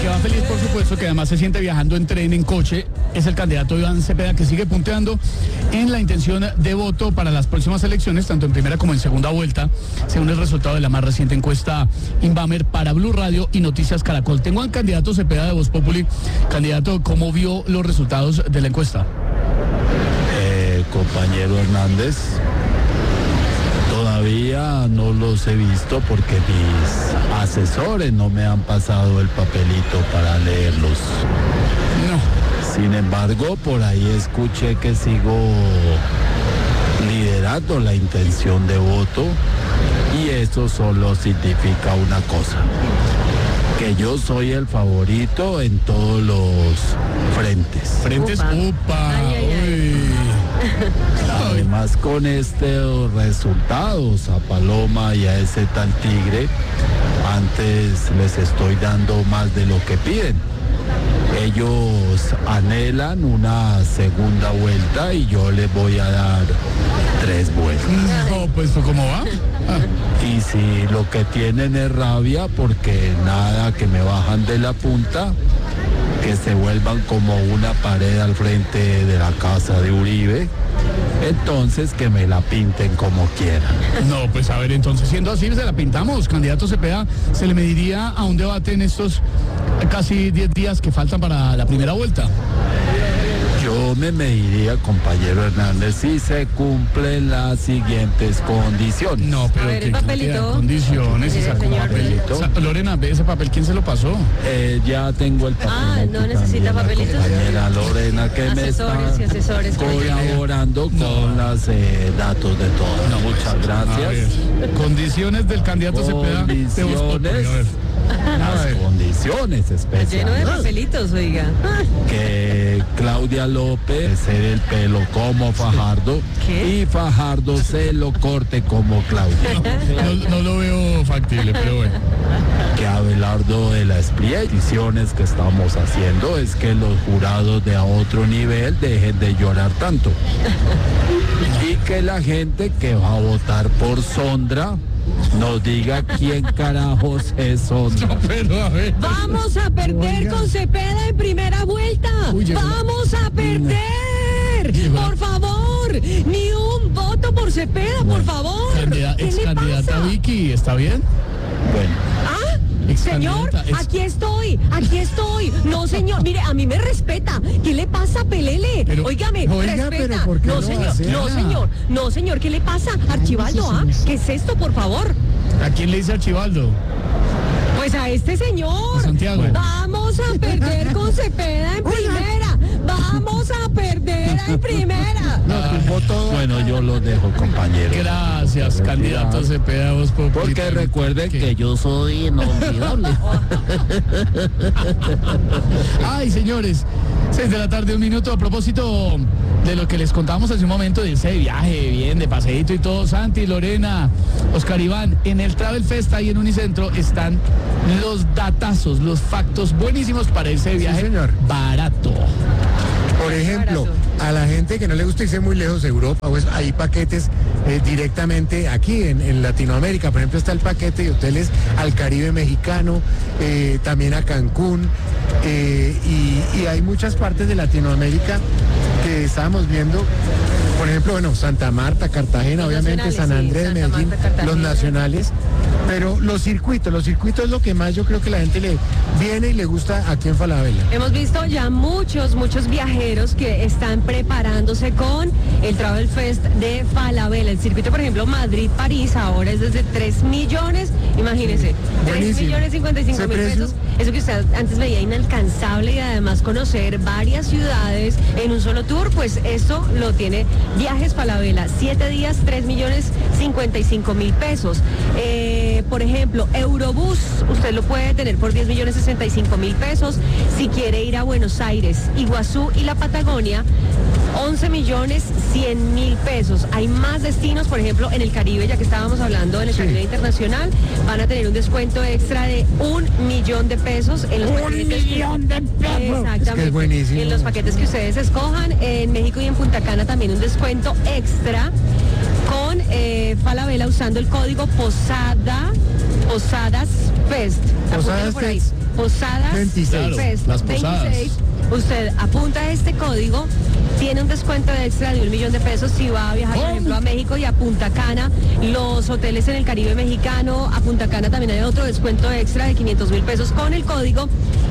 va feliz, por supuesto, que además se siente viajando en tren, en coche, es el candidato Iván Cepeda, que sigue punteando en la intención de voto para las próximas elecciones, tanto en primera como en segunda vuelta, según el resultado de la más reciente encuesta Inbamer para Blue Radio y Noticias Caracol. Tengo al candidato Cepeda de Voz Populi. Candidato, ¿cómo vio los resultados de la encuesta? Compañero Hernández, todavía no los he visto porque mis asesores no me han pasado el papelito para leerlos. No. Sin embargo, por ahí escuché que sigo liderando la intención de voto y eso solo significa una cosa, que yo soy el favorito en todos los frentes. Frentes, upa, Además, con estos resultados a Paloma y a ese tal Tigre, antes les estoy dando más de lo que piden. Ellos anhelan una segunda vuelta y yo les voy a dar 3 vueltas. No, pues ¿cómo va? Y si lo que tienen es rabia porque nada que me bajan de la punta, que se vuelvan como una pared al frente de la casa de Uribe, entonces que me la pinten como quieran. No, pues a ver, entonces siendo así se la pintamos. Candidato Cepeda, ¿se le mediría a un debate en estos casi 10 días que faltan para la primera vuelta? Yo me mediría, compañero Hernández, si se cumplen las siguientes condiciones. No, pero a ver, el papelito. Condiciones y sacó un papelito. Lorena, ¿ve ese papel? ¿Quién se lo pasó? Ya tengo el papel. Ah, no necesita papelitos. Compañera Lorena, que me está colaborando con los datos de todas. No, muchas gracias. Condiciones del candidato Cepeda. Condiciones. Las condiciones especiales. Lleno de papelitos, oiga. Que Claudia López ser el pelo como Fajardo. ¿Qué? Y Fajardo se lo corte como Claudia. No lo veo factible, pero bueno. Que Abelardo de las peticiones que estamos haciendo es que los jurados de a otro nivel dejen de llorar tanto. Y que la gente que va a votar por Sondra nos diga quién carajos es Sondra. No, pero a ver. Vamos a perder con Cepeda en primera vuelta. Vamos a perder. Por favor, ni un voto por Cepeda, por favor. Ex candidata Vicky, ¿está bien? Bueno. Señor, aquí estoy. No, señor, mire, a mí me respeta. ¿Qué le pasa, Pelele? Óigame, respeta. Pero ¿por qué No, señor, ¿qué le pasa? Archibaldo, ¿qué es esto, por favor? ¿A quién le dice Archibaldo? Pues a este señor. A Santiago. Vamos a perder con Cepeda en primera. Vamos a perder en primera. Bueno, yo lo dejo, compañero. Gracias, candidato Cepeda, Voz Populi. Porque recuerden que yo soy inolvidable. Ay, señores, 6 de la tarde, 1 minuto. A propósito de lo que les contábamos hace un momento, de irse de viaje, bien, de paseíto y todo, Santi, Lorena, Oscar Iván, en el Travel Fest ahí en Unicentro están los datazos, los factos buenísimos para irse de viaje, señor, barato. Por ejemplo, a la gente que no le gusta irse muy lejos de Europa, pues hay paquetes directamente aquí en Latinoamérica. Por ejemplo, está el paquete de hoteles al Caribe mexicano, también a Cancún, y hay muchas partes de Latinoamérica que estábamos viendo. Por ejemplo, bueno, Santa Marta, Cartagena, obviamente, San Andrés, Medellín, los nacionales. Pero los circuitos es lo que más yo creo que la gente le viene y le gusta aquí en Falabella. Hemos visto ya muchos viajeros que están preparándose con el Travel Fest de Falabella. El circuito, por ejemplo, Madrid-París, ahora es desde 3 millones, imagínense, 3.055.000 pesos. Eso que usted antes veía inalcanzable y además conocer varias ciudades en un solo tour, pues eso lo tiene Viajes Falabella. 7 días, 3.055.000 pesos. Por ejemplo, Eurobús, usted lo puede tener por 10.065.000 pesos. Si quiere ir a Buenos Aires, Iguazú y la Patagonia, 11.100.000 pesos. Hay más destinos, por ejemplo, en el Caribe, ya que estábamos hablando en el Caribe Internacional, van a tener un descuento extra de 1.000.000 de pesos en los paquetes. ¡1.000.000 de pesos! Exactamente. Es que es buenísimo. En los paquetes que ustedes escojan, en México y en Punta Cana también un descuento extra con Falabella usando el código POSADA Posadas Fest. Apúntelo por ahí. Fest. Posadas 26. Fest Las posadas. 26. Usted apunta a este código, tiene un descuento extra de $1.000.000 si va a viajar, por ejemplo, a México y a Punta Cana. Los hoteles en el Caribe mexicano, a Punta Cana también hay otro descuento extra de $500.000 con el código.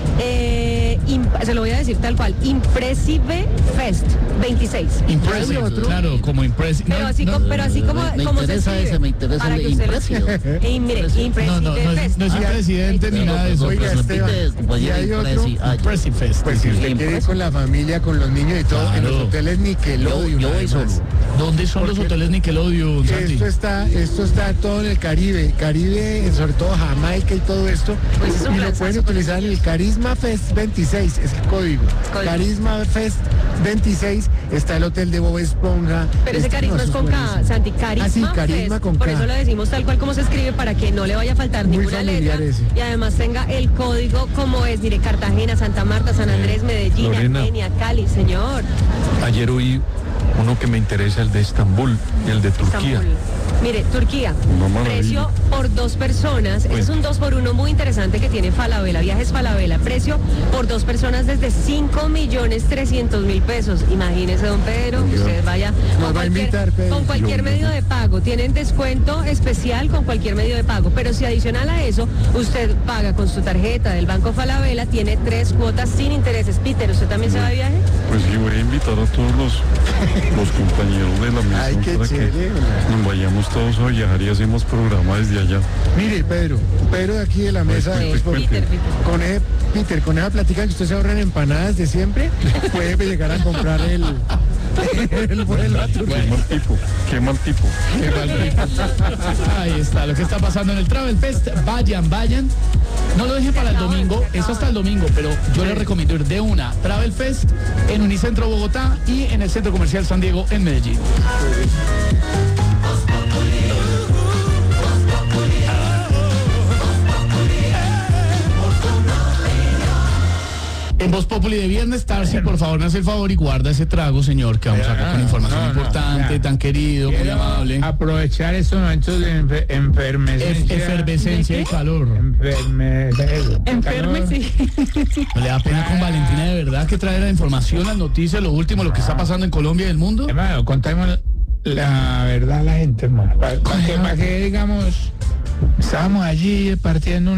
Se lo voy a decir tal cual, Impressive Fest 26. Impressive, claro, como Impressive. Pero así como Me como se interesa escribe, ese, me interesa para el que usted lo impresivo. escriba. Mire, Impressive No es Fest. un presidente ni nada de eso. Oiga, Esteban, y hay otro. Impressive Fest. Pues si usted quiere ir Impressive. con la familia, con los niños y todo, en los Claro. hoteles Nickelodeon. Yo voy solo. además. ¿Dónde son los hoteles Nickelodeon, Santi? Esto está todo en el Caribe, sobre todo Jamaica y todo esto. Pues es un y lo planzazo pueden con utilizar en los el Carisma Fest 26, es el código. Código. Carisma Fest 26, está el hotel de Bob Esponja. Pero ese carisma no, es eso con K, buenísimo. Santi, carisma. Ah, sí, carisma Fest. con Por K. eso lo decimos tal cual como se escribe para que no le vaya a faltar Muy ninguna letra. familiar ese. Y además tenga el código como es, mire, Cartagena, Santa Marta, San Andrés, Medellín, Lorena. Armenia, Cali, señor. Ayer oí uno que me interesa, el de Estambul y el de Turquía. Estambul. Mire, Turquía, Una maravilla. precio por 2 personas. Ese es un 2x1 muy interesante que tiene Falabella, Viajes Falabella. Precio por 2 personas desde $5.300.000. Imagínese, don Pedro, que usted vaya Nos va a invitar, Pedro. con cualquier medio de pago. Tienen descuento especial con cualquier medio de pago. Pero si adicional a eso, usted paga con su tarjeta del Banco Falabella, tiene 3 cuotas sin intereses. Peter, ¿usted también se va de viaje? Pues sí, voy a invitar a todos los compañeros de la mesa Ay, qué para chévere. que nos vayamos todos a viajar y hacemos programa desde allá. Mire, Pedro de aquí de la mesa, Pues, pues, Peter. con esa plática que usted se ahorra en empanadas de siempre, puede llegar a comprar el vuelo a Turquía. Qué mal tipo. Qué mal tipo. Ahí está, lo que está pasando en el Travel Fest. Vayan. No lo dejen para el domingo, eso hasta el domingo, pero yo les recomiendo ir de una. Travel Fest en Unicentro Bogotá y en el Centro Comercial San Diego en Medellín. En Voz Populi de viernes, Tarsi, por favor, me hace el favor y guarda ese trago, señor, que vamos acá con información importante, ya. tan querido, muy amable. Aprovechar estos momentos de Efervescencia y calor. Enferme, sí. ¿No le da pena con Valentina de verdad que trae la información, las noticias, lo último, lo que está pasando en Colombia y el mundo? Hermano, contemos la verdad a la gente, hermano. Para que, digamos, estábamos allí partiendo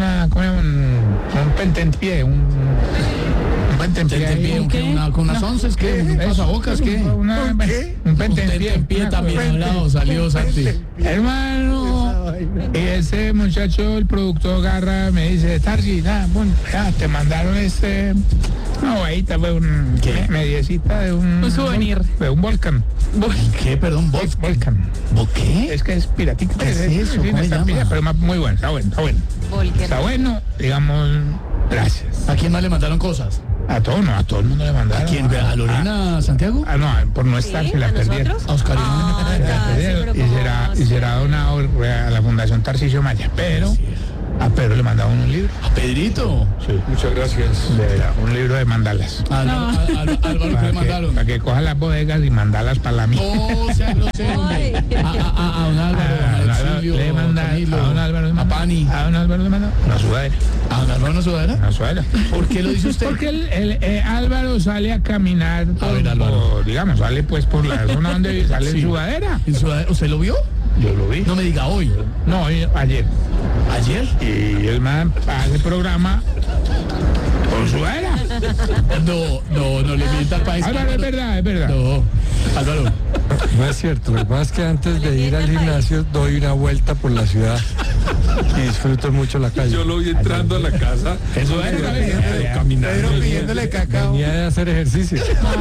un pentempié, un pentempié ahí. ¿Con unas onces qué? ¿Un pasabocas qué? ¿Un qué? Un Un pentempié. tentempié también hablado, salió Santi. Hermano, y ese muchacho, el productor Garra, me dice, Tarsi, te mandaron una bobadita, fue ¿Qué? mediecita de un souvenir. De un volcán. ¿Qué? Perdón, Volcán. ¿qué? Es que es piratito. ¿Qué es eso? Sí, ¿Cómo no se está llama? pilla, pero muy bueno, está bueno. Volker. Está bueno, digamos, gracias. ¿A quién más le mandaron cosas? A todo el mundo le mandaron. ¿A quién? ¿A Lorena Santiago? No, por no estar, ¿Sí? se la ¿A perdieron. nosotros? ¿A Oscarina? Ah, Se la ya, sí, perdieron, pero y ¿cómo será, va a y será ser? donado a la Fundación Tarcisio Maya, pero a Pedro le mandaron un libro. ¿A Pedrito? Sí. Muchas gracias. De verdad, un libro de mandalas. Álvaro, ¿qué le mandaron? Para que coja las bodegas y mandalas para la mía. Oh, sea grosero, hombre. A don Álvaro, a Exilio, le manda, Camilo, a don Álvaro le a manda, Pani. a don Álvaro le manda una sudadera. ¿A don Álvaro una sudadera? Una sudadera. ¿Por qué lo dice usted? Porque Álvaro sale a caminar, ver, Álvaro. digamos, sale pues por la zona donde vive, sale Sí. en sudadera. ¿En sudadera? ¿Usted lo vio? Yo lo vi. No me diga hoy. No, ayer. ¿Ayer? Y el man hace programa con sudadera. No le mienta al país. Álvaro, es verdad. No, Álvaro. No es cierto, lo que pasa es que antes de ir al gimnasio doy una vuelta por la ciudad y disfruto mucho la calle. Yo lo vi entrando a la casa. Eso Pedro pidiéndole cacao. Venía de hacer ejercicio.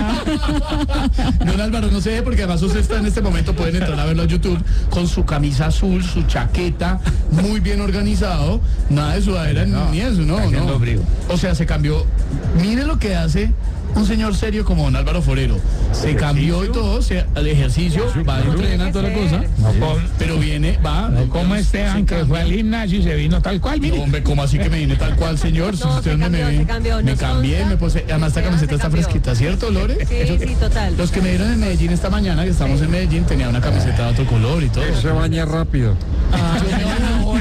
Don Álvaro, no se ve porque además usted está en este momento, pueden entrar a verlo a YouTube, con su camisa azul, su chaqueta, muy bien organizado, nada de sudadera ni eso, no. haciendo frío. O sea, se cambió. Mire lo que hace un señor serio como don Álvaro Forero. Se cambió y todo, al ejercicio, va a entrenar toda la cosa, pero viene, va. No como se Esteban, que fue al gimnasio y se vino tal cual, mire. No, hombre, ¿cómo así que me vine tal cual, señor? Si No, usted se no cambió, me ve. se cambió, Me no cambié, sonsa. me puse. Además, esta Esteban camiseta se está cambió. fresquita, ¿cierto, Lore? Sí, total. Los que me dieron en Medellín esta mañana, que estamos en Medellín, tenía una camiseta de otro color y todo. Se baña rápido. Hola.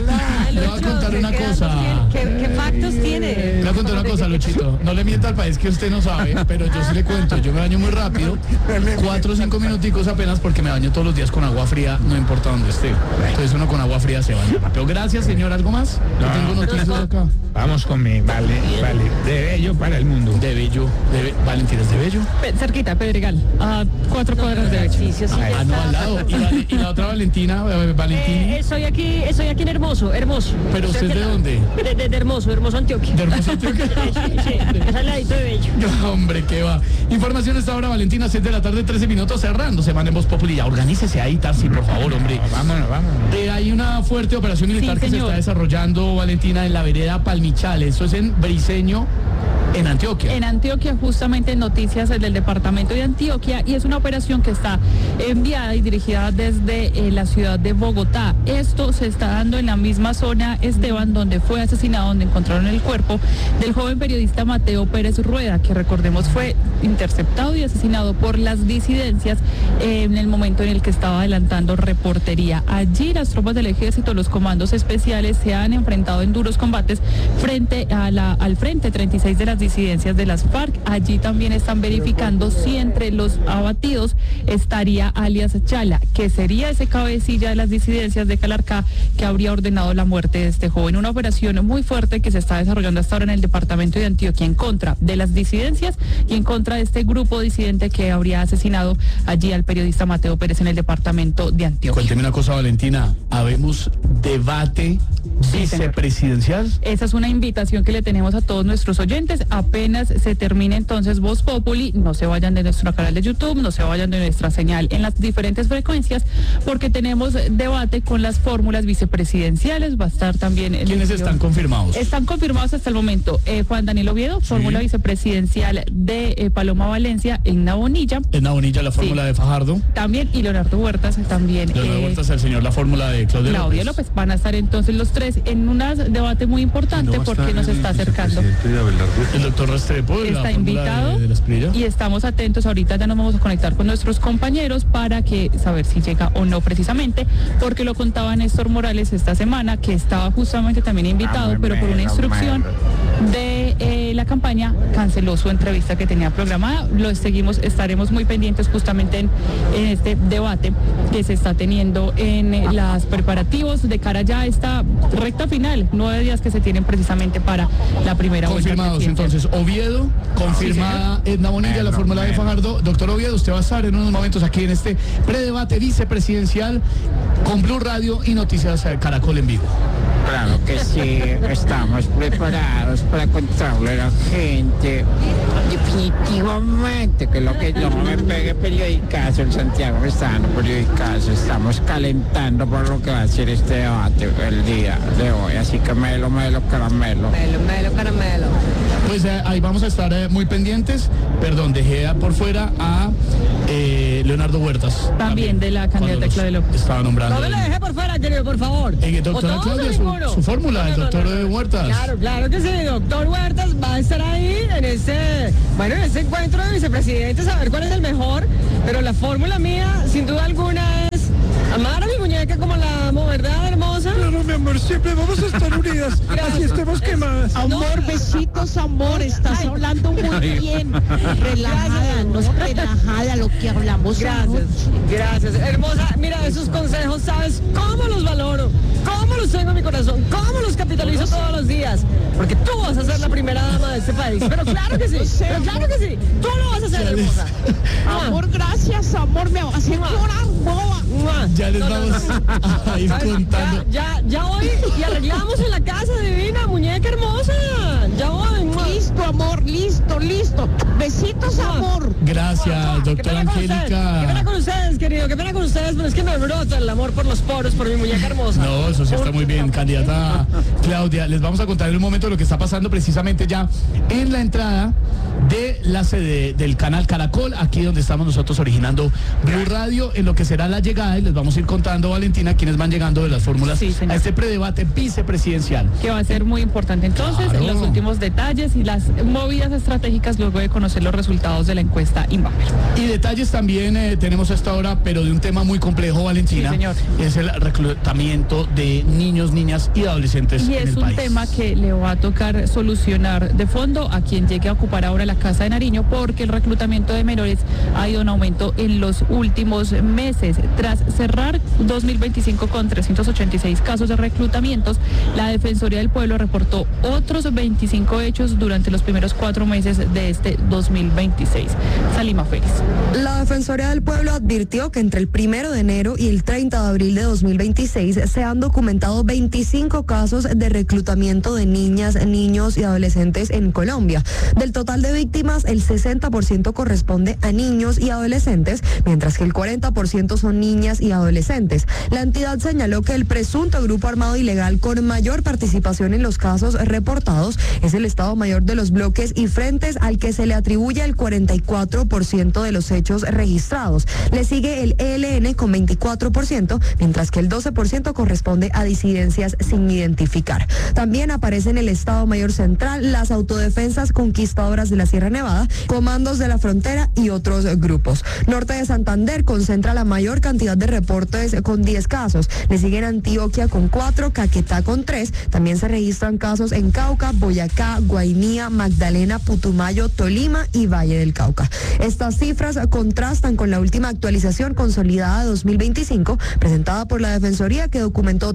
Le voy a contar una cosa. ¿Qué factos tiene? Le voy a contar una cosa, Luchito. No le mienta al país que usted no sabe, pero yo sí le cuento. Yo me baño muy rápido, 4 o 5 minuticos apenas, porque me baño todos los días con agua fría, no importa dónde esté. Entonces uno con agua fría se baña rápido. Gracias, señor. ¿Algo más? Yo tengo noticias acá. Vamos con mi vale, de Bello para el mundo. De Bello. Valentina es de Bello. Cerquita, Pedregal, a 4 cuadras de Bello. No, al lado. Y la otra Valentina, Valentín. Estoy aquí en Hermoso. ¿Pero usted de dónde? De Hermoso Antioquia. ¿De Hermoso Antioquia? Sí, es al ladito de Bello. No, hombre, qué va. Información a esta hora, Valentina, 6 de la tarde, 13 minutos, cerrando Semana en Voz Populi. Ya, organícese ahí, Tarsi, por favor, hombre. Vámonos. Hay una fuerte operación militar Sí, que se señor. está desarrollando, Valentina, en la vereda Palmichal. Eso es en Briceño, en Antioquia. En Antioquia, justamente en noticias del departamento de Antioquia, y es una operación que está enviada y dirigida desde la ciudad de Bogotá. Esto se está dando en la misma zona, Esteban, donde fue asesinado, donde encontraron el cuerpo del joven periodista Mateo Pérez Rueda, que recordemos fue interceptado y asesinado por las disidencias en el momento en el que estaba adelantando reportería. Allí las tropas del ejército, los comandos especiales, se han enfrentado en duros combates frente al Frente 36 de las disidencias de las FARC. Allí también están verificando si entre los abatidos estaría alias Chala, que sería ese cabecilla de las disidencias de Calarcá que habría ordenado la muerte de este joven. Una operación muy fuerte que se está desarrollando hasta ahora en el departamento de Antioquia en contra de las disidencias y en contra de este grupo disidente que habría asesinado allí al periodista Mateo Pérez en el departamento de Antioquia. Cuénteme una cosa, Valentina. ¿Habemos debate vicepresidencial? Esa es una invitación que le tenemos a todos nuestros oyentes. Apenas se termine entonces Voz Populi, no se vayan de nuestro canal de YouTube, no se vayan de nuestra señal en las diferentes frecuencias, porque tenemos debate con las fórmulas vicepresidenciales. Va a estar también... ¿Quiénes están confirmados? Están confirmados hasta el momento Juan Daniel Oviedo, fórmula vicepresidencial de Paloma Valencia, Edna Bonilla. Edna Bonilla, la fórmula de Fajardo. También, y Leonardo Huertas también. Leonardo Huertas, el señor, la fórmula de Claudia López. Van a estar entonces los tres en un debate muy importante porque nos está acercando. El doctor Restrepo, Está invitado de la Esprilla. y estamos atentos. Ahorita ya nos vamos a conectar con nuestros compañeros para que saber si llega o no precisamente, porque lo contaba Néstor Morales esta semana, que estaba justamente también invitado, pero por una instrucción de la campaña canceló su entrevista que tenía programada. Lo seguimos, estaremos muy pendientes justamente en este debate que se está teniendo en los preparativos de cara ya a esta recta final, 9 días que se tienen precisamente para la primera vuelta. Confirmados entonces, Oviedo, confirmada Edna Bonilla, la fórmula de Fajardo. Doctor Oviedo, usted va a estar en unos momentos aquí en este predebate vicepresidencial con Blue Radio y Noticias Caracol en vivo. Claro que sí, estamos preparados para contarle a la gente. Definitivamente que lo que yo me pegue periodicazo, el Santiago me está dando periodicazo. Estamos calentando por lo que va a ser este debate el día de hoy. Así que melo, caramelo. Melo, caramelo. Pues ahí vamos a estar muy pendientes. Perdón, dejé por fuera a Leonardo Huertas. También de la candidata Claudia López. Estaba nombrando. No me lo deje por fuera, querido, por favor. Doctora O todos Claudia, o ninguno. su fórmula, el doctor Huertas. Claro que sí, doctor Huertas va a estar ahí en ese encuentro de vicepresidentes a ver cuál es el mejor, pero la fórmula mía, sin duda alguna, es amar a mi muñeca como la amo, ¿verdad, hermosa? Claro, mi amor, siempre vamos a estar unidas, así estemos quemadas. Amor, besitos, amor, estás hablando muy bien. Relajada, no es relajada lo que hablamos. Gracias, hermosa. Mira, esos consejos, ¿sabes cómo los valoro? ¿Cómo los tengo en mi corazón? ¿Cómo los capitalizo todos los días? Porque tú vas a ser la primera dama de este país. Pero claro que sí, tú lo vas a hacer, hermosa. Amor, gracias, amor, me vas a hacer llorar, boba. Ya les vamos a ir contando. Ya voy y arreglamos en la casa divina, muñeca hermosa. Ya voy. Listo, amor, listo. Besitos, amor. Gracias, doctora Angélica. Qué pena con ustedes, querido, qué pena con ustedes, pero es que me brota el amor por los poros, por mi muñeca hermosa. No, eso sí está muy bien, candidata Claudia. Les vamos a contar en un momento lo que está pasando precisamente ya en la entrada de la sede del canal Caracol, aquí donde estamos nosotros originando Blue Radio, en lo que será la llegada, y les vamos a ir contando, Valentina, quienes van llegando de las fórmulas a este predebate vicepresidencial. Que va a ser muy importante entonces, los últimos detalles y las movidas estratégicas luego de conocer los resultados de la encuesta Inbamer. Y detalles también tenemos a esta hora, pero de un tema muy complejo, Valentina. Sí, señor. Es el reclutamiento de niños, niñas y adolescentes en el país. Y es un tema que le va a tocar solucionar de fondo a quien llegue a ocupar ahora la Casa de Nariño, porque el reclutamiento de menores ha ido en aumento en los últimos meses. Tras cerrar 2025 con 386 casos de reclutamientos, la Defensoría del Pueblo reportó otros 25 hechos durante los primeros 4 meses de este 2026. Salima Félix. La Defensoría del Pueblo advirtió que entre el 1 de enero y el 30 de abril de 2026 se han documentado 25 casos de reclutamiento de niñas, niños y adolescentes en Colombia. Del total de víctimas, el 60% corresponde a niños y adolescentes, mientras que el 40% son niñas y adolescentes. La entidad señaló que el presunto grupo armado ilegal con mayor participación en los casos reportados es el Estado Mayor de los bloques y frentes, al que se le atribuye el 44% de los hechos registrados. Le sigue el ELN con 24%, mientras que el 12% corresponde a disidencias sin identificar. También aparece en el Estado Mayor Central, las autodefensas conquistadoras de la Sierra Nevada, comandos de la frontera y otros grupos. Norte de Santander concentra la mayor cantidad de reportes con 10 casos. Le siguen Antioquia con 4, Caquetá con 3. También se registran casos en Cauca, Boyacá, Guainía, Magdalena, Putumayo, Tolima y Valle del Cauca. Estas cifras contrastan con la última actualización consolidada de 2025 presentada por la Defensoría, que documentó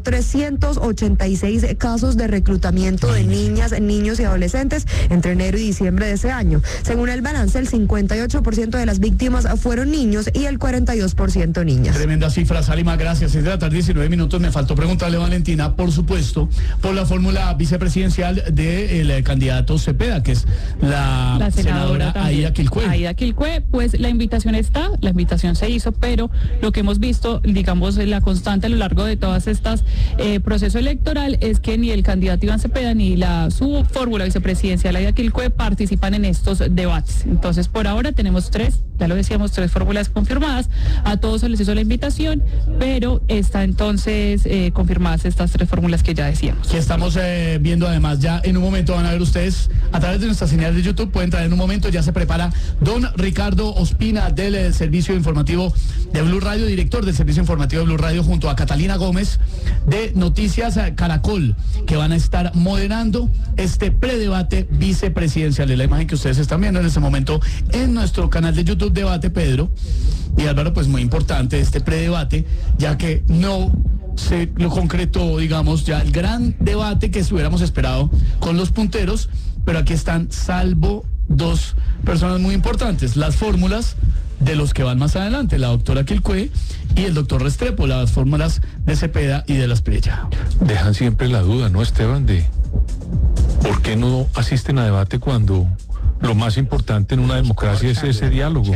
386 casos de reclutamiento de niñas, niños y adolescentes entre enero y diciembre de ese año. Según el balance, el 58% de las víctimas fueron niños y el 42% niñas. Tremenda cifra, Salima, gracias. 6 de la tarde, 19 minutos. Me faltó preguntarle, Valentina, por supuesto, por la fórmula vicepresidencial del candidato Cepeda, que es la senadora Aida Quilcue. Aida Quilcue, pues la invitación está, la invitación se hizo, pero lo que hemos visto, digamos, la constante a lo largo de todas estas proceso electoral es que ni el candidato Iván Cepeda ni su fórmula vicepresidencial Aida Quilcue participan en estos debates. Entonces, por ahora tenemos 3, ya lo decíamos, 3 fórmulas confirmadas. A todos se les hizo la invitación, pero está entonces confirmadas estas 3 fórmulas que ya decíamos. Que estamos viendo además ya en un momento, van a ver ustedes a través de nuestra señal de YouTube, pueden traer en un momento, ya se prepara don Ricardo Ospina del servicio informativo de Blue Radio, director del servicio informativo de Blue Radio, junto a Catalina Gómez de Noticias Caracol, que van a estar moderando este predebate vicepresidencial. Es la imagen que ustedes están viendo en este momento en nuestro canal de YouTube, Debate Pedro. Y Álvaro, pues muy importante este predebate, ya que no se lo concretó, digamos, ya el gran debate que hubiéramos esperado con los punteros, pero aquí están, salvo 2 personas muy importantes, las fórmulas de los que van más adelante, la doctora Quilcue y el doctor Restrepo, las fórmulas de Cepeda y de la Espriella. Dejan siempre la duda, ¿no, Esteban? De por qué no asisten a debate cuando lo más importante en una democracia es ese diálogo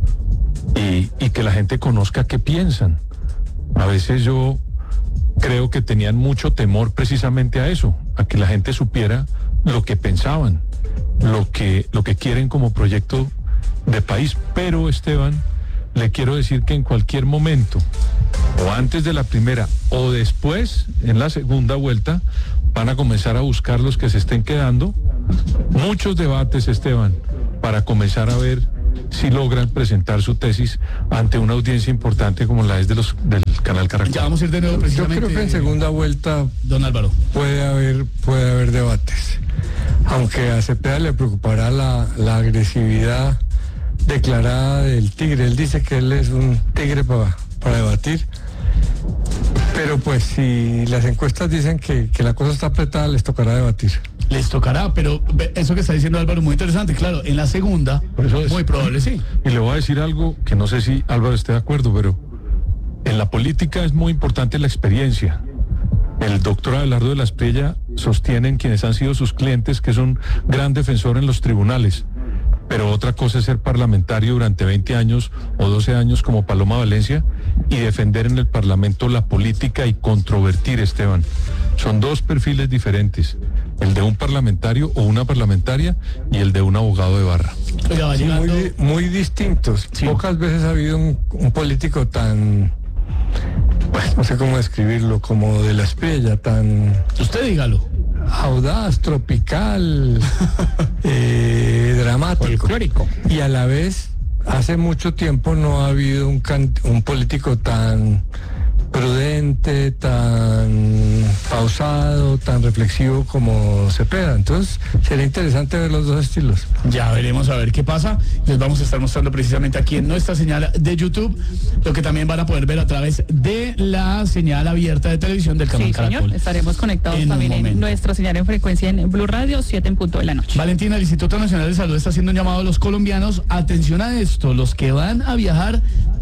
y que la gente conozca qué piensan. A veces yo creo que tenían mucho temor precisamente a eso, a que la gente supiera lo que pensaban, lo que quieren como proyecto de país. Pero, Esteban, le quiero decir que en cualquier momento, o antes de la primera o después, en la segunda vuelta, van a comenzar a buscar los que se estén quedando. Muchos debates, Esteban, para comenzar a ver si logran presentar su tesis ante una audiencia importante como la es del canal Caracol. Ya vamos a ir de nuevo precisamente. Yo creo que en segunda vuelta, don Álvaro, puede haber debates. Aunque a Cepeda le preocupará la agresividad declarada del tigre. Él dice que él es un tigre para debatir. Pero pues si las encuestas dicen que la cosa está apretada, les tocará debatir. Les tocará, pero eso que está diciendo Álvaro es muy interesante. Claro, en la segunda, muy probable sí. Y le voy a decir algo que no sé si Álvaro esté de acuerdo, pero en la política es muy importante la experiencia. El doctor Abelardo de la Espriella sostiene en quienes han sido sus clientes que es un gran defensor en los tribunales. Pero otra cosa es ser parlamentario durante 20 años o 12 años como Paloma Valencia y defender en el Parlamento la política y controvertir, Esteban. Son 2 perfiles diferentes. el de un parlamentario o una parlamentaria y el de un abogado de barra. Oiga, va Sí, llegando... muy distintos. Sí. Pocas veces ha habido un político tan, pues, no sé cómo describirlo, como de la estrella, tan Usted dígalo. audaz, tropical, dramático. Folclórico. Y a la vez, hace mucho tiempo no ha habido un político tan prudente, tan pausado, tan reflexivo como Cepeda. Entonces, sería interesante ver los dos estilos. Ya veremos a ver qué pasa. Les vamos a estar mostrando precisamente aquí en nuestra señal de YouTube, lo que también van a poder ver a través de la señal abierta de televisión del canal Sí, Caracol. señor, estaremos conectados En un también en momento. nuestra señal en frecuencia en Blue Radio, 7 en punto de la noche. Valentina, el Instituto Nacional de Salud está haciendo un llamado a los colombianos. Atención a esto, los que van a viajar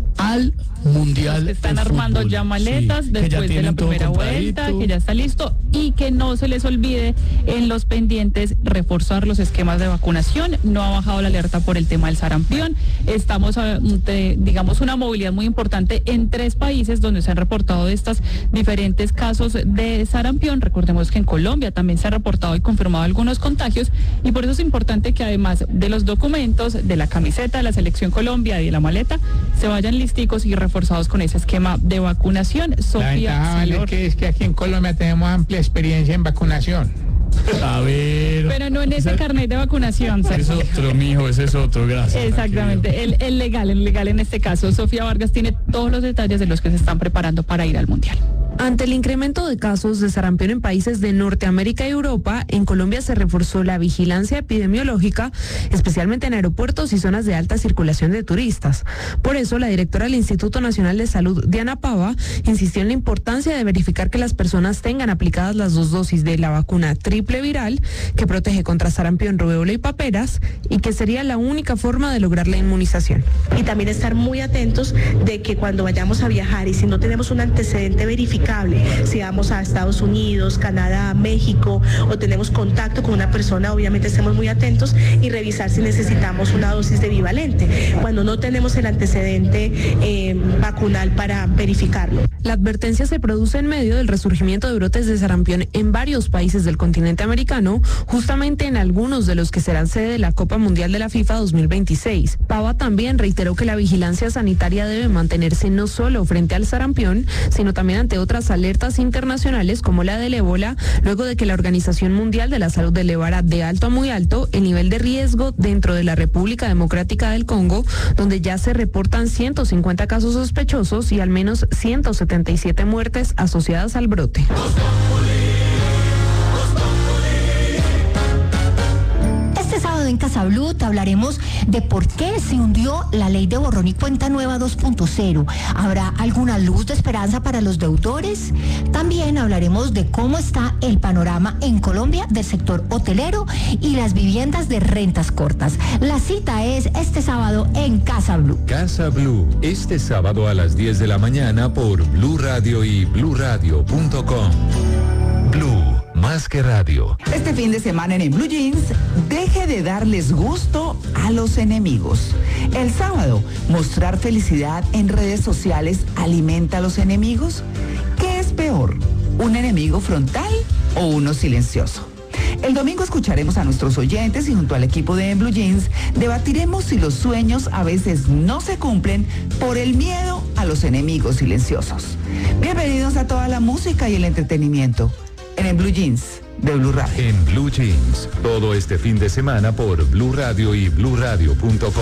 al Mundial Que están de armando Fútbol. ya maletas Sí, que ya después de la tienen todo primera compradito. vuelta, que ya está listo y que no se les olvide en los pendientes reforzar los esquemas de vacunación. No ha bajado la alerta por el tema del sarampión. Estamos ante, digamos, una movilidad muy importante en 3 países donde se han reportado estos diferentes casos de sarampión. Recordemos que en Colombia también se ha reportado y confirmado algunos contagios y por eso es importante que además de los documentos, de la camiseta de la Selección Colombia y de la maleta, se vayan listicos y reforzados con ese esquema de vacunación. La Sofía, ventaja, Vale, señor. que es que aquí en Colombia tenemos amplia experiencia en vacunación. A ver. Pero no en ese carnet de vacunación, Ese es Sergio. otro, mijo, ese es otro, gracias. Exactamente, el legal en este caso. Sofía Vargas tiene todos los detalles de los que se están preparando para ir al Mundial. Ante el incremento de casos de sarampión en países de Norteamérica y Europa, en Colombia se reforzó la vigilancia epidemiológica, especialmente en aeropuertos y zonas de alta circulación de turistas. Por eso, la directora del Instituto Nacional de Salud, Diana Pava, insistió en la importancia de verificar que las personas tengan aplicadas las 2 dosis de la vacuna triple viral, que protege contra sarampión, rubéola y paperas, y que sería la única forma de lograr la inmunización. Y también estar muy atentos de que cuando vayamos a viajar y si no tenemos un antecedente verificable, si vamos a Estados Unidos, Canadá, México o tenemos contacto con una persona, obviamente estemos muy atentos y revisar si necesitamos una dosis de bivalente, cuando no tenemos el antecedente vacunal para verificarlo. La advertencia se produce en medio del resurgimiento de brotes de sarampión en varios países del continente americano, justamente en algunos de los que serán sede de la Copa Mundial de la FIFA 2026. Pava también reiteró que la vigilancia sanitaria debe mantenerse no solo frente al sarampión, sino también ante otras alertas internacionales como la del ébola, luego de que la Organización Mundial de la Salud elevara de alto a muy alto el nivel de riesgo dentro de la República Democrática del Congo, donde ya se reportan 150 casos sospechosos y al menos 177 muertes asociadas al brote. Este sábado en Casa Blue te hablaremos de por qué se hundió la ley de borrón y cuenta nueva 2.0. ¿Habrá alguna luz de esperanza para los deudores? También hablaremos de cómo está el panorama en Colombia del sector hotelero y las viviendas de rentas cortas. La cita es este sábado en Casa Blue. Casa Blue, este sábado a las 10 de la mañana por Blue Radio y bluradio.com. Blue, más que radio. Este fin de semana en Blue Jeans, deje de darles gusto a los enemigos. El sábado, mostrar felicidad en redes sociales alimenta a los enemigos. ¿Qué es peor? ¿Un enemigo frontal o uno silencioso? El domingo escucharemos a nuestros oyentes y junto al equipo de Blue Jeans debatiremos si los sueños a veces no se cumplen por el miedo a los enemigos silenciosos. Bienvenidos a toda la música y el entretenimiento en Blue Jeans de Blue Radio. En Blue Jeans, todo este fin de semana por Blue Radio y bluradio.com.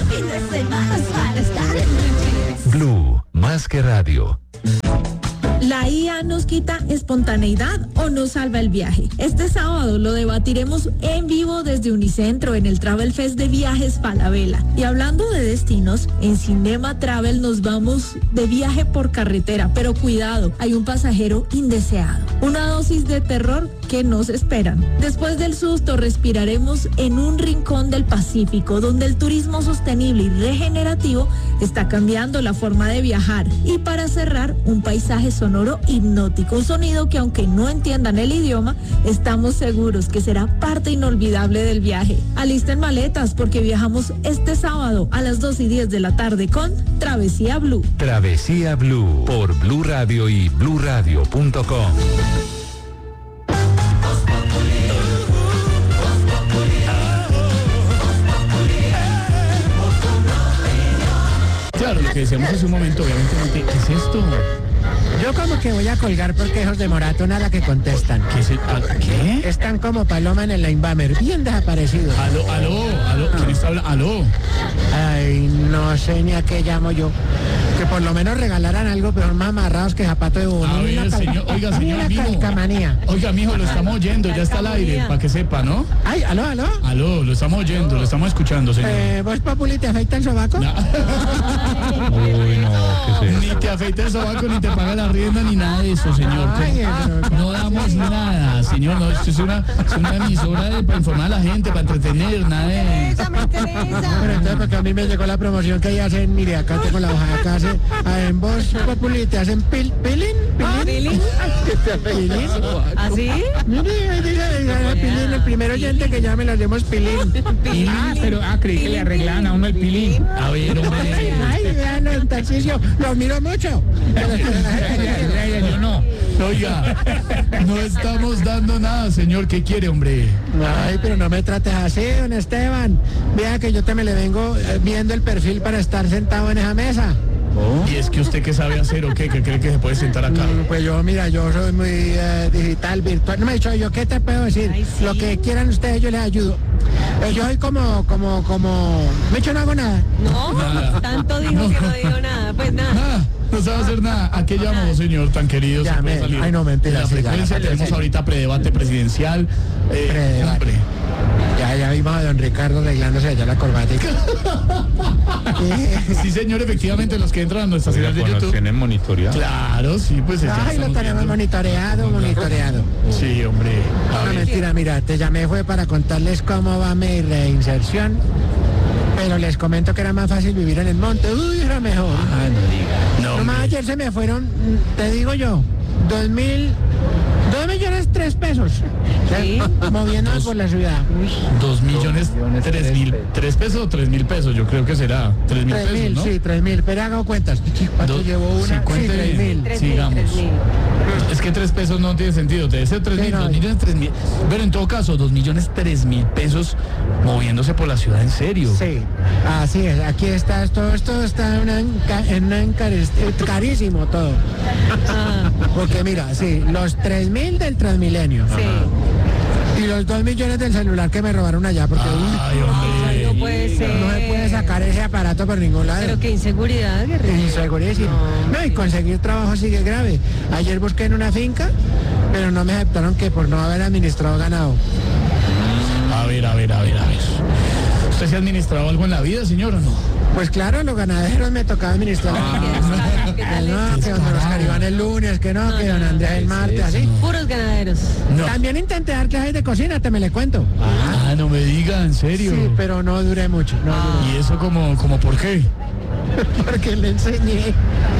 Blue, más que radio. ¿La IA nos quita espontaneidad o nos salva el viaje? Este sábado lo debatiremos en vivo desde Unicentro en el Travel Fest de Viajes Falabella. Y hablando de destinos, en Cinema Travel nos vamos de viaje por carretera, pero cuidado, hay un pasajero indeseado. Una dosis de terror que nos esperan. Después del susto respiraremos en un rincón del Pacífico donde el turismo sostenible y regenerativo está cambiando la forma de viajar. Y para cerrar, un paisaje sonoro hipnótico, un sonido que aunque no entiendan el idioma, estamos seguros que será parte inolvidable del viaje. Alisten maletas porque viajamos este sábado a las 2:10 de la tarde con Travesía Blue. Travesía Blue por Blue Radio y bluradio.com. lo que decíamos hace un momento, obviamente, ¿qué es esto? Yo como que voy a colgar porque hijos de Morato nada que contestan. ¿Qué? Están como paloma en el Linebamer, bien desaparecidos. Aló, ¿quién está hablando? Aló. Ay, no sé ni a qué llamo yo. Que por lo menos regalaran algo, pero más amarrados que zapato de bono. A ver, señor, oiga, señor, mijo. Calcamanía. Oiga, mijo, lo estamos oyendo, ya está al aire, para que sepa, ¿no? Ay, aló. Aló, lo estamos oyendo, lo estamos escuchando, señor. ¿Vos, Populi, te afeita el sobaco? Uy, no, ¿qué es eso? Ni te afeita el sobaco, ni te paga la rienda, ni nada de eso, señor. Ay, No damos nada, señor. No, esto es una emisora para informar a la gente, para entretener, nada de... Pero entonces, porque a mí me llegó la promoción que ahí hacen, mire, acá tengo la hoja de acá, en Voz Populi te hacen pilín. ¿Pilín? ¿Así? Mire, ahí dice pilín, el primer oyente que llame lo hacemos pilín. Pero creí que le arreglaban a uno el pilín. A ver, hombre. Ay, vean, el Tarcisio, los miro mucho. Yo no. Oiga, no estamos dando nada, señor. ¿Qué quiere, hombre? Ay, pero no me trates así, don Esteban. Vea que yo te me le vengo viendo el perfil para estar sentado en esa mesa. ¿Y es que usted qué sabe hacer o qué? ¿Qué cree que se puede sentar acá? Pues yo, mira, yo soy muy digital, virtual. No me he dicho yo, ¿qué te puedo decir? Ay, sí. Lo que quieran ustedes, yo les ayudo. Yo soy como... Me he hecho, no hago nada. No, Nada. tanto dijo que no dijo nada. Pues nada. Nada, no sabe hacer nada. ¿A qué llamó, señor, tan querido? ¿Se Llame. puede salir? Ay, no, mentira, La sí, frecuencia, ya. tenemos ahorita predebate presidencial. Predebate. Hombre. Ya vimos a don Ricardo arreglándose allá la corbata. Sí, señor, efectivamente, los que entran a nuestra señal de Cuando nos YouTube. tienen monitoreado. Claro, sí, pues ya Ay, lo estamos tenemos viendo. monitoreado. Sí, hombre. A No, ver. mentira, mira, te llamé fue para contarles cómo va mi reinserción, pero les comento que era más fácil vivir en el monte. Uy, era mejor. No, Nomás hombre. ayer se me fueron, te digo yo, 2.000.000 Sí. moviéndome por la ciudad. 2.000.000, 3 pesos o 3.000 pesos, yo creo que será 3.000 pesos, 3.000, ¿no? sí, 3.000, pero hago cuentas. ¿Cuánto Dos- llevo una? sí, Sí, cuente bien. 3.000. Sigamos. Es que 3 pesos no tiene sentido, debe ser 3.000, Sí, no. 2.000.000, 3.000. Pero en todo caso, 2.000.000 pesos moviéndose por la ciudad, en serio. Sí, así es, aquí está, esto está carísimo todo. Porque mira, sí, los 3.000 del Transmilenio. Sí. Y los 2 millones del celular que me robaron allá, porque Ay, hombre. No puede ser. no se puede sacar ese aparato por ningún lado. Pero qué inseguridad, guerrero. Insegurísimo. No, y conseguir trabajo sigue grave. Ayer busqué en una finca, pero no me aceptaron que por no haber administrado ganado. A ver. ¿Usted se ha administrado algo en la vida, señor, o no? Pues claro, los ganaderos me tocaba administrar. ¿Qué tal No, que don Oscar Iván el lunes, que no, que don Andrés el martes, así. Puros ganaderos. No. También intenté dar clases de cocina, te me le cuento. Ah, no me diga, en serio. Sí, pero no duré mucho. No duré. ¿Y eso como por qué? Porque le enseñé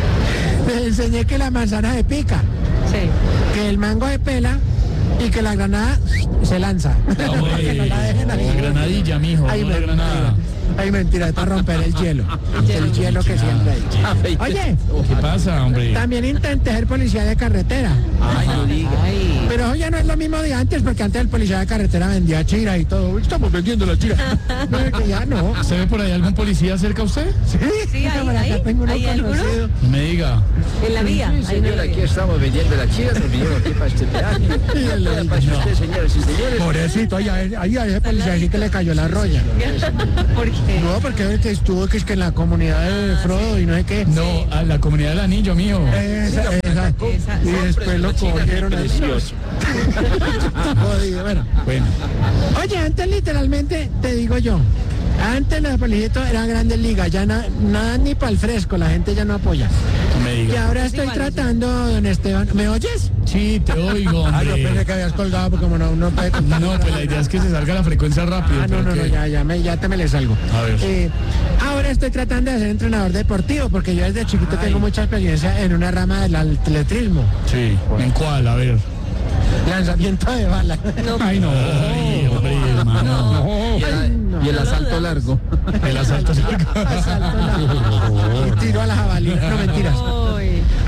que la manzana se pica, Sí. que el mango se pela y que la granada se lanza. Que no la dejen ahí. Granadilla, mijo, Ay, no la mentira. granada. Ay, mentira, es para romper el hielo. El hielo que siempre hay. Oye, ¿Qué pasa, hombre? también intenté ser policía de carretera. Ay. Pero eso ya no es lo mismo de antes, porque antes el policía de carretera vendía chira y todo. Estamos vendiendo la chira. No, es que ya no. ¿Se ve por ahí algún policía cerca a usted? Sí, Sí, ahí, por acá ahí. tengo uno ¿Hay alguno? conocido. No me diga. En la vía. Sí, señor, aquí estamos vendiendo la chira, nos vinieron aquí para este peaje. Para usted, señores y señores. Pobrecito, ahí a ese policía sí que le cayó la roya. ¿Por qué? No, porque estuvo que es que en la comunidad de Frodo y no sé qué. No, a la comunidad del anillo, mijo. Esa. Y después lo cogieron ahí. Jodido, bueno. Bueno, Oye, antes literalmente, te digo yo, antes los policías eran grandes ligas, ya nada ni para el fresco, la gente ya no apoya. no me Y diga. ahora estoy tratando, don Esteban, ¿me oyes? Sí, te oigo, Ah, yo pensé hombre. que habías colgado porque como no puede contar. No, pues la idea es que se salga la frecuencia rápido. Ah, no, pero no, que- ya te me le salgo. A ver. Ahora estoy tratando de ser entrenador deportivo porque yo desde chiquito tengo mucha experiencia en una rama del atletismo. Sí, ¿en cuál? A ver. Lanzamiento de bala. Ay, no, ay, hombre, hermano. Y el asalto largo. El asalto cerca. Y tiro a la jabalina. No, mentiras. Ay.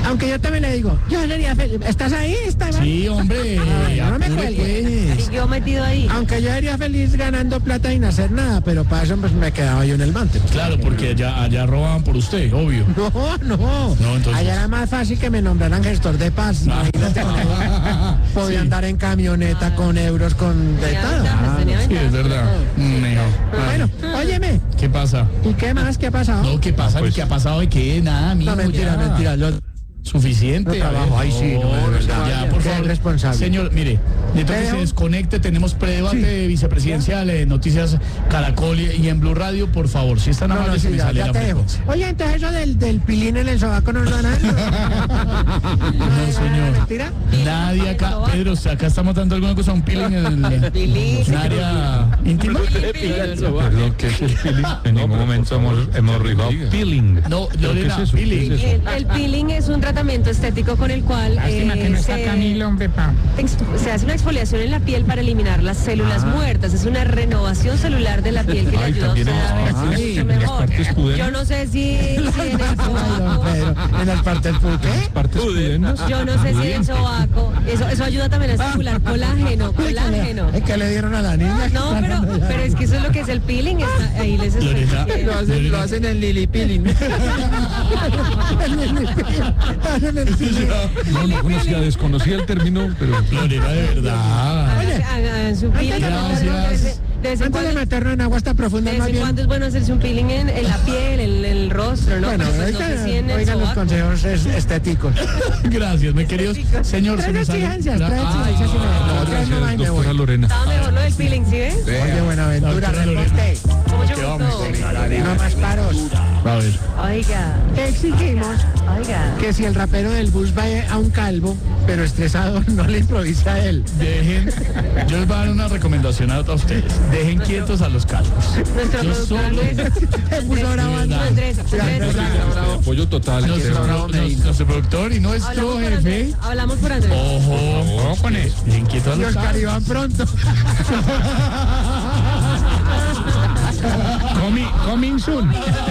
Aunque yo también le digo, yo sería feliz. ¿Estás ahí? Sí, hombre. No me cuelgues. Y yo metido ahí. Aunque yo sería feliz ganando plata y no hacer nada, pero para eso pues me quedaba yo en el mante. Claro, porque allá robaban por usted, obvio. No, entonces. allá era más fácil que me nombraran gestor de paz. Imagínate. Podía andar en camioneta con euros, con de todo. Sí, es verdad. Bueno, óyeme. ¿Qué pasa? ¿Y qué más? ¿Qué ha pasado? No, ¿qué pasa? ¿Qué ha pasado? ¿De qué? Nada, amigo. No, mentira. Suficiente. Trabajo. Ay, sí, no, de verdad. Ya, por favor. Responsable. Señor, mire, necesito que se desconecte. Tenemos predebate vicepresidencial, Noticias Caracol y en Blue Radio, por favor. Si están amables, se me sale la frecuencia. Oye, entonces eso del pilín en el sobaco no lo dan. No, señor. ¿Mentira? Nadie acá. Pedro, acá estamos dando alguna cosa, un peeling en el área íntima. Perdón, ¿qué es el peeling? En ningún momento hemos rifado peeling. No, Lorena, peeling. El peeling es un tratamiento estético con el cual Lástima que no está Camilo, hombre, se hace una exfoliación en la piel para eliminar las células muertas. Es una renovación celular de la piel que le ayuda a usted a verse mucho mejor. Yo no sé si en el sobaco. ¿En las partes qué? ¿Partes pudendas? Yo no sé si en el sobaco. Eso ayuda también a estimular colágeno. Es que le dieron a la niña. No, pero es que eso es lo que es el peeling. Ahí les estoy diciendo. Lo hacen en Lili Peeling. No conocía, desconocía el término, pero Lorena, de verdad. Hagan su peeling. Gracias. Antes de meternos en aguas tan profundas, De vez en cuando es bueno hacerse un peeling en la piel, en el rostro, ¿no? Bueno, Pues no sé si en el oigan los sobaco. consejos estéticos. Gracias, mi querido señor. Trae exigencias, gracias, doctora Lorena. Estaba mejor lo del peeling, ¿sí ves? Oye, Buenaventura, reposte. Con mucho gusto. No más paros. A ver. Oiga. Exigimos que si el rapero del bus va a un calvo, pero estresado, no le improvise a él. Yo les voy a dar una recomendación a ustedes. Dejen quietos a los calvos. Nuestro Yo productor solo... Andrés. Apoyo total. Nuestro productor y nuestro jefe. Hablamos por Andrés. Ojo con eso. Dejen quietos a Y los Oscar calvos. Iván pronto. Coming soon.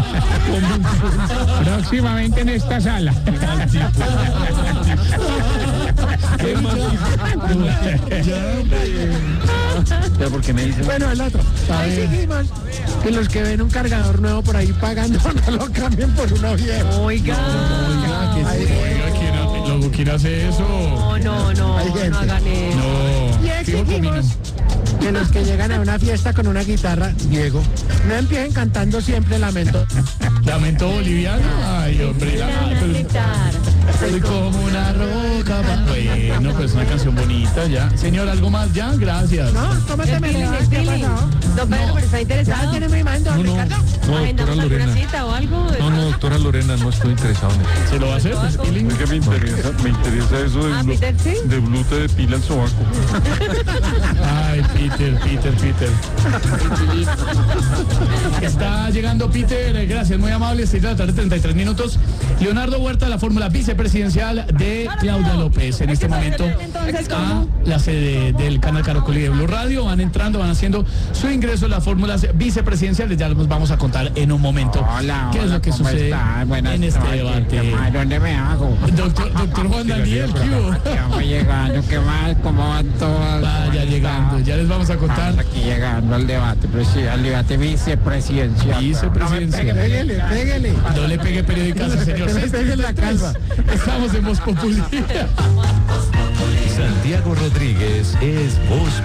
Próximamente en esta sala. ¿Pero por qué me dicen? Bueno, el otro. Exigimos que los que ven un cargador nuevo por ahí pagando no lo cambien por uno viejo. Oiga. ¿Quién hace eso? No hagan eso. No. Y exigimos que los que llegan a una fiesta con una guitarra, Diego, no empiecen cantando siempre Lamento. ¿Lamento boliviano? Ay, hombre. Soy como una roca. Bueno, pues una canción bonita ya. Señor, ¿algo más ya? Gracias. No, ¿cómo te me ¿Qué pasó? No, pero está interesado. ¿Ya tiene mi mando, Ricardo? No, ¿Agendamos doctora alguna Lorena. cita o algo? No, doctora Lorena, no estoy interesado en eso. ¿Se lo va a hacer? ¿Es peeling? Es que me interesa eso Peter, ¿sí? de blute de pila al sobaco. Ay, Peter. Está llegando Peter, gracias, muy amable, 6 de la tarde, 33 minutos. Leonardo Huerta, la fórmula vicepresidencial de Claudia López. En este momento a la sede del canal Caracol y de Blue Radio. Van entrando, van haciendo su ingreso en las fórmulas vicepresidenciales. Ya les vamos a contar en un momento qué es lo que sucede en este debate. ¿Dónde me hago? Doctor Juan Daniel, ¿qué hubo? Vamos llegando, ¿qué más? ¿Cómo van todos? Vaya llegando, ya les vamos a contar. Estamos aquí llegando al debate, al debate vicepresidencial. Vicepresidencial. Pégale. No le pegue periódicas, señor. No le pegue la calva. Estamos en Voz Populi. Santiago Rodríguez es Voz